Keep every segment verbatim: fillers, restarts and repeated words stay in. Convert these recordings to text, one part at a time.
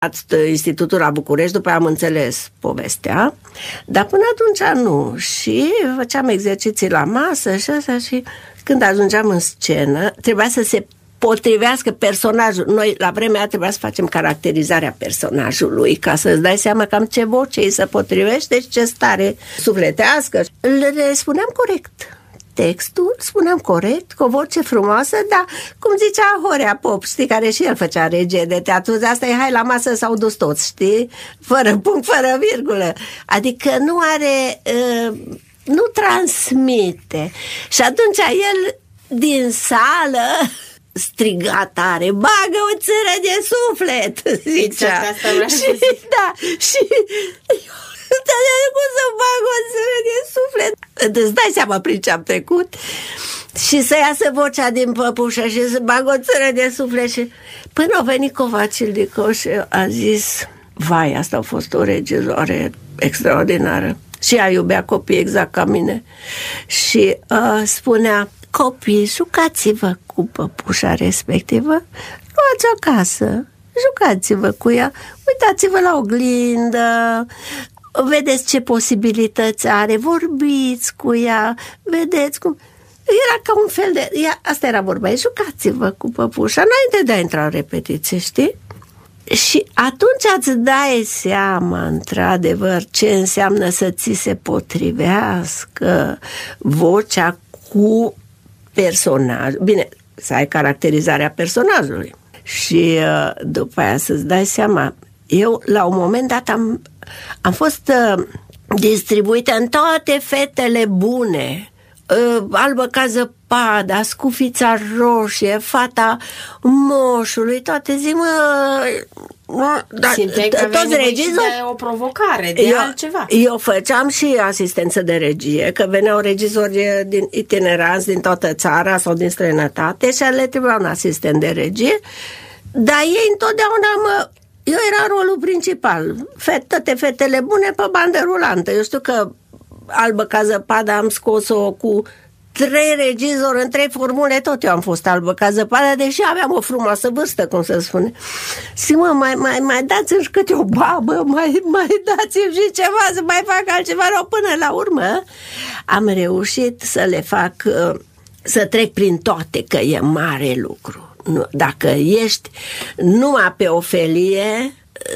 institutul la București, după aia am înțeles povestea, dar până atunci nu. Și făceam exerciții la masă și așa, și când ajungeam în scenă, trebuia să se potrivească personajul. Noi la vremea aia trebuia să facem caracterizarea personajului ca să-ți dai seama cam ce voce îi se potrivește și ce stare sufletească. Le spuneam corect textul, spuneam corect, cu o voce frumoasă, dar cum zicea Horea Pop, știi, care și el făcea regie de teatru, de asta e hai la masă, s-au dus toți, știi? Fără punct, fără virgulă. Adică nu are, uh, nu transmite. Și atunci el din sală striga tare, bagă o țără de suflet, zicea. Și, da, și cum să bag o țără de suflet? Îți dai seama prin ce am trecut? Și să iasă vocea din păpușă și să bag o țără de suflet. Și până a venit Covacil Dico și a zis, vai, asta a fost o regizoare extraordinară. Și ea iubea copii exact ca mine. Și uh, spunea, copii, jucați-vă cu păpușa respectivă, luați acasă, jucați-vă cu ea, uitați-vă la oglindă, vedeți ce posibilități are, vorbiți cu ea, vedeți cum... Era ca un fel de... Ea, asta era vorba, jucați-vă cu păpușa înainte de a intra în repetiție, știi? Și atunci îți dai seama, într-adevăr, ce înseamnă să ți se potrivească vocea cu personaj. Bine, să ai caracterizarea personajului. Și după aia să-ți dai seama, eu la un moment dat am, am fost uh, distribuită în toate fetele bune, uh, Albă ca zăpada, Scufița roșie, Fata moșului, toate zi, mă, da, simțeai că toți regizori, de o provocare, de eu, altceva. Eu făceam și asistență de regie, că veneau regizori din itineranți din toată țara sau din străinătate și le trebuia un asistent de regie, dar ei întotdeauna mă... Eu era rolul principal. Fet, toate fetele bune pe bandă rulantă. Eu știu că Albă ca zăpada am scos-o cu trei regizori în trei formule, tot eu am fost Albă ca zăpada, deși aveam o frumoasă vârstă, cum să spune. Și mă, mai, mai, mai dați-mi și câte o babă, mai, mai dați-mi și ceva, să mai fac altceva rău. Până la urmă am reușit să le fac, să trec prin toate, că e mare lucru. Nu, dacă ești numai pe Ofelie,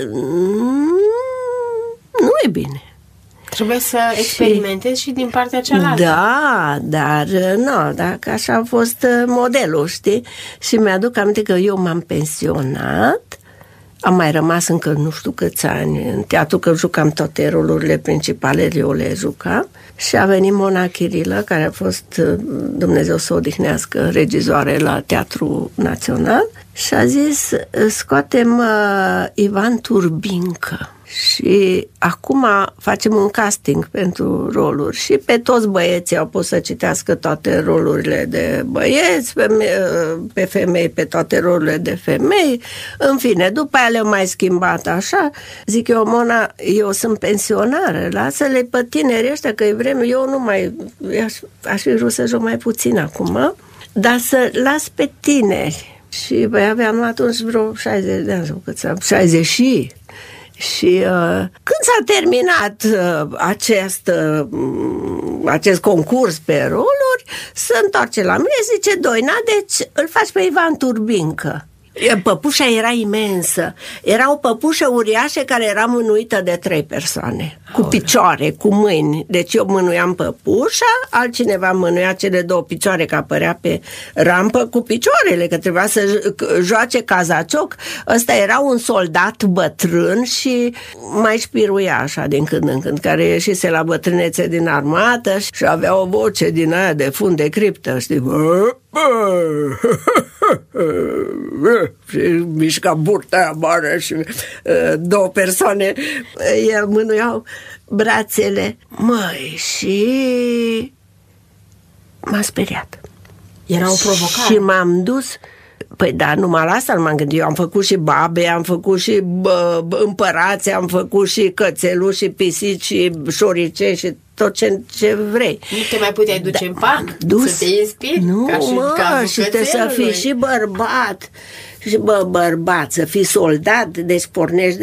nu e bine. Trebuie să experimentezi și, și din partea cealaltă. Da, dar nu, dacă așa a fost modelul, știi? Și mi-aduc aminte că eu m-am pensionat, am mai rămas încă nu știu câți ani în teatru, că jucam toate rolurile principale, eu le jucam. Și a venit Mona Chirilă, care a fost, Dumnezeu să o odihnească, regizoare la Teatru Național, și a zis, scoatem uh, Ivan Turbincă și acum facem un casting pentru roluri. Și pe toți băieții au pus să citească toate rolurile de băieți, pe, pe femei pe toate rolurile de femei, în fine, după aia le-au mai schimbat așa. Zic eu, Mona, eu sunt pensionară, lasă-le pe tineri ăștia, că e vreme, eu nu mai, aș, aș fi vrut să joc mai puțin acum, dar să las pe tineri. Și băi, aveam atunci vreo șaizeci de ani, sau cât să am, șaizeci și... Și uh, când s-a terminat uh, acest, uh, acest concurs pe roluri, se întoarce la mine și zice, Doina, deci îl faci pe Ivan Turbincă. Păpușa era imensă. Era o păpușă uriașă care era mânuită de trei persoane. Cu picioare, cu mâini. Deci eu mânuiam păpușa, altcineva mânuia cele două picioare, că apărea pe rampă cu picioarele, că trebuia să joace cazacioc. Ăsta era un soldat bătrân și mai șpiruia așa din când în când, care ieșise la bătrânețe din armată și avea o voce din aia de fund de criptă, știi? Și mișca burta aia mare și uh, două persoane uh, mânuiau brațele. Măi, și m-a speriat. Era o provocare. Și m-am dus. Păi da, numai la asta nu m-am gândit. Eu am făcut și babe, am făcut și bă, împărați, am făcut și cățeluși și pisici și șoricei și tot ce, ce vrei. Nu te mai puteai duce da, în parc? Dus. Să te inspiri? Nu, ca și mă, și te să fii și bărbat și bă, bărbat, să fii soldat, deci pornești